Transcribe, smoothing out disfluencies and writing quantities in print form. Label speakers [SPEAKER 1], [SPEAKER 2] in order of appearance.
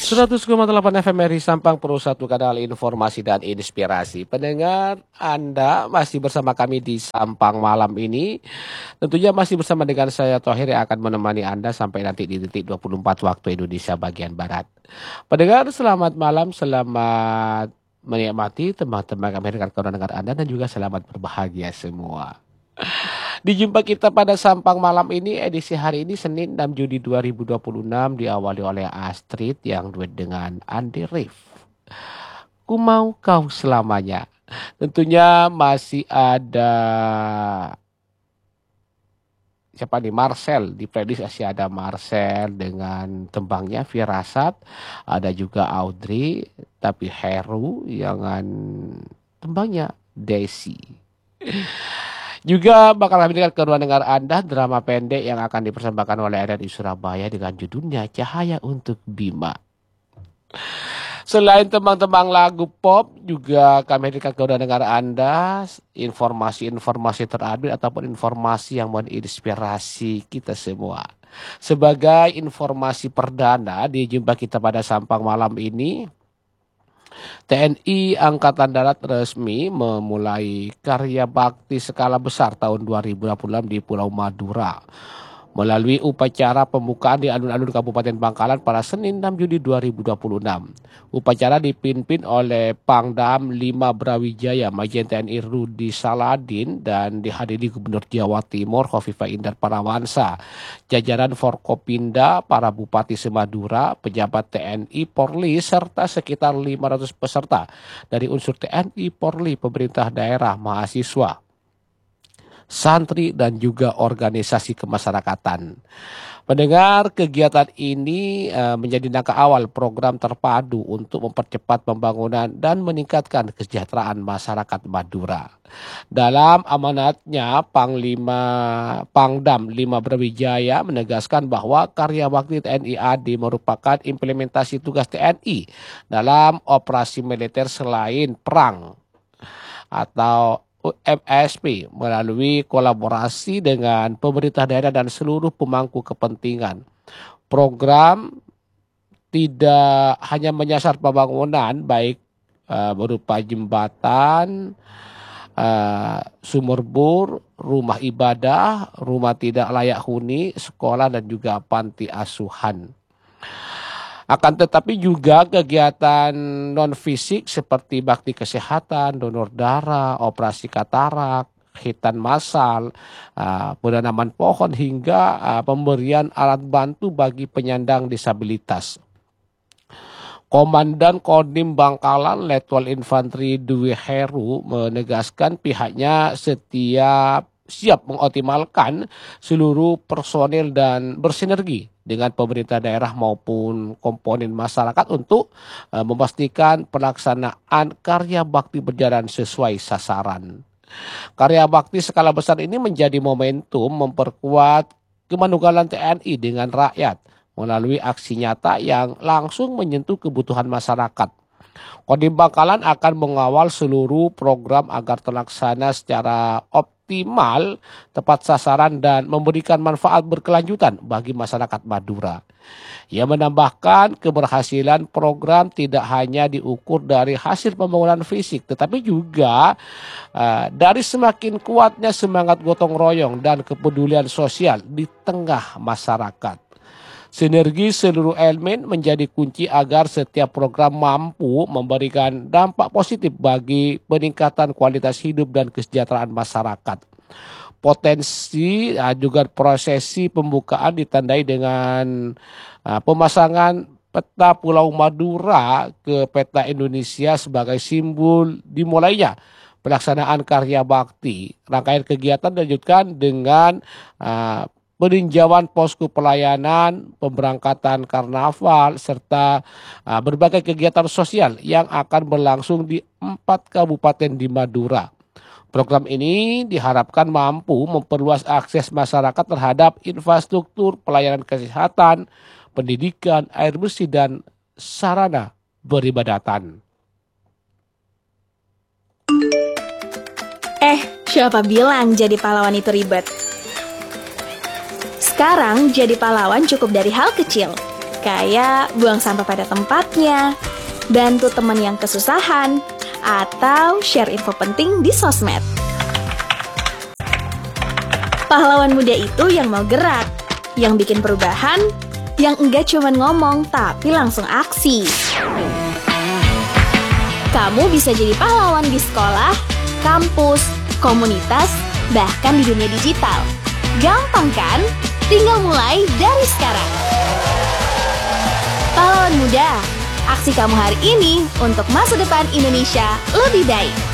[SPEAKER 1] 100,8 FM RI Sampang Pro, satu kanal informasi dan inspirasi. Pendengar, Anda masih bersama kami di Sampang malam ini. Tentunya masih bersama dengan saya Thohir yang akan menemani Anda sampai nanti di detik 24 waktu Indonesia bagian Barat. Pendengar, selamat malam, selamat menikmati teman-teman kami dengan kedatangan Anda dan juga selamat berbahagia semua. Di jumpa kita pada Sampang malam ini, edisi hari ini Senin 6 Juni 2026, diawali oleh Astrid yang duet dengan Andi Rif. Ku mau kau selamanya. Tentunya masih ada siapa nih, Marcel, di playlist masih ada Marcel dengan tembangnya Firasat, ada juga Audrey, tapi Heru dengan tembangnya Desi. Juga bakal kami dengar kedua dengar Anda drama pendek yang akan dipersembahkan oleh RRI Surabaya dengan judulnya Cahaya untuk Bima. Selain tembang-tembang lagu pop, juga kami hadirkan kedua dengar Anda informasi-informasi terupdate ataupun informasi yang menginspirasi kita semua. Sebagai informasi perdana di jumpa kita pada Sampang malam ini, TNI Angkatan Darat resmi memulai karya bakti skala besar tahun 2026 di Pulau Madura melalui upacara pembukaan di alun-alun Kabupaten Bangkalan pada Senin 6 Juni 2026. Upacara dipimpin oleh Pangdam 5 Brawijaya Majen TNI Rudi Saladin dan dihadiri Gubernur Jawa Timur Khofifah Indar Parawansa, jajaran Forkopimda, para bupati Semadura, pejabat TNI Polri, serta sekitar 500 peserta dari unsur TNI Polri, pemerintah daerah, mahasiswa, santri, dan juga organisasi kemasyarakatan. Mendengar kegiatan ini menjadi langkah awal program terpadu untuk mempercepat pembangunan dan meningkatkan kesejahteraan masyarakat Madura. Dalam amanatnya, Pangdam 5 Brawijaya menegaskan bahwa karya bakti TNI AD merupakan implementasi tugas TNI dalam operasi militer selain perang atau UMSP melalui kolaborasi dengan pemerintah daerah dan seluruh pemangku kepentingan. Program tidak hanya menyasar pembangunan baik berupa jembatan, sumur bor, rumah ibadah, rumah tidak layak huni, sekolah, dan juga panti asuhan. Akan tetapi juga kegiatan non-fisik seperti bakti kesehatan, donor darah, operasi katarak, khitan massal, penanaman pohon, hingga pemberian alat bantu bagi penyandang disabilitas. Komandan Kodim Bangkalan Letwal Infanteri Dwi Heru menegaskan pihaknya siap mengoptimalkan seluruh personil dan bersinergi dengan pemerintah daerah maupun komponen masyarakat untuk memastikan pelaksanaan karya bakti berjalan sesuai sasaran. Karya bakti skala besar ini menjadi momentum memperkuat kemanunggalan TNI dengan rakyat melalui aksi nyata yang langsung menyentuh kebutuhan masyarakat. Kodim Bangkalan akan mengawal seluruh program agar terlaksana secara optimal, tepat sasaran, dan memberikan manfaat berkelanjutan bagi masyarakat Madura. Ia menambahkan keberhasilan program tidak hanya diukur dari hasil pembangunan fisik, tetapi juga dari semakin kuatnya semangat gotong royong dan kepedulian sosial di tengah masyarakat. Sinergi seluruh elemen menjadi kunci agar setiap program mampu memberikan dampak positif bagi peningkatan kualitas hidup dan kesejahteraan masyarakat. Potensi juga prosesi pembukaan ditandai dengan pemasangan peta Pulau Madura ke peta Indonesia sebagai simbol dimulainya pelaksanaan karya bakti. Rangkaian kegiatan dilanjutkan dengan peninjauan posko pelayanan, pemberangkatan karnaval, serta berbagai kegiatan sosial yang akan berlangsung di 4 kabupaten di Madura. Program ini diharapkan mampu memperluas akses masyarakat terhadap infrastruktur pelayanan kesehatan, pendidikan, air bersih, dan sarana beribadatan.
[SPEAKER 2] Siapa bilang jadi pahlawan itu ribet? Sekarang jadi pahlawan cukup dari hal kecil. Kayak buang sampah pada tempatnya, bantu teman yang kesusahan, atau share info penting di sosmed. Pahlawan muda itu yang mau gerak, yang bikin perubahan, yang enggak cuma ngomong tapi langsung aksi. Kamu bisa jadi pahlawan di sekolah, kampus, komunitas, bahkan di dunia digital. Gampang kan? Tinggal mulai dari sekarang. Pahlawan muda, aksi kamu hari ini untuk masa depan Indonesia lebih baik.